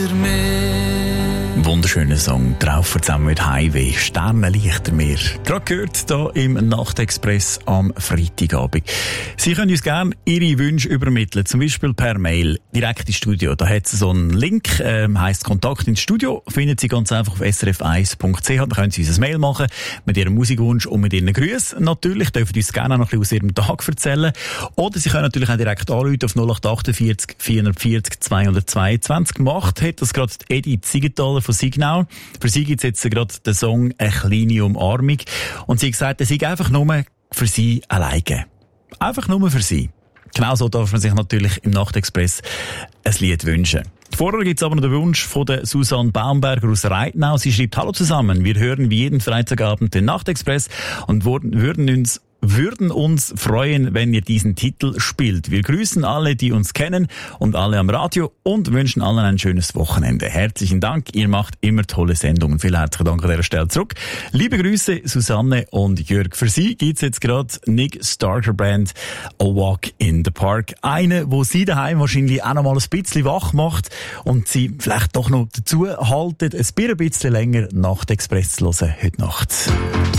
hinter mir. Wunderschöner Song, drauf zusammen mit Highway, Sternenlichter mehr. Gerade gehört hier im Nachtexpress am Freitagabend. Sie können uns gerne Ihre Wünsche übermitteln, zum Beispiel per Mail, direkt ins Studio. Da hat es so einen Link, heisst Kontakt ins Studio, finden Sie ganz einfach auf srf1.ch. Da können Sie uns ein Mail machen mit Ihrem Musikwunsch und mit Ihren Grüßen. Natürlich dürfen Sie uns gerne auch noch ein bisschen aus Ihrem Tag erzählen. Oder Sie können natürlich auch direkt anrufen auf 0848 440 222. Gemacht hat das gerade Edith Siegenthaler von Signal. Für sie gibt es jetzt gerade den Song «Eine kleine Umarmung». Und sie hat gesagt, es sei einfach nur für sie alleine. Einfach nur für sie. Genauso darf man sich natürlich im Nachtexpress ein Lied wünschen. Vorher gibt es aber noch den Wunsch von der Susanne Baumberger aus Reitnau. Sie schreibt: Hallo zusammen, wir hören wie jeden Freitagabend den Nachtexpress und würden uns freuen, wenn ihr diesen Titel spielt. Wir grüßen alle, die uns kennen und alle am Radio und wünschen allen ein schönes Wochenende. Herzlichen Dank, ihr macht immer tolle Sendungen. Vielen herzlichen Dank an dieser Stelle zurück. Liebe Grüße, Susanne und Jörg. Für Sie gibt's jetzt gerade Nick Starter Band, A Walk in the Park. Eine, wo Sie daheim wahrscheinlich auch noch mal ein bisschen wach macht und Sie vielleicht doch noch dazu halten, ein bisschen länger Nachtexpress zu hören heute Nacht.